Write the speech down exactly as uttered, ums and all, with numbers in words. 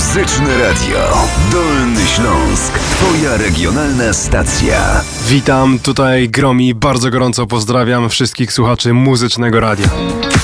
Muzyczne Radio. Dolny Śląsk. Twoja regionalna stacja. Witam, tutaj Gromi. Bardzo gorąco pozdrawiam wszystkich słuchaczy Muzycznego Radia.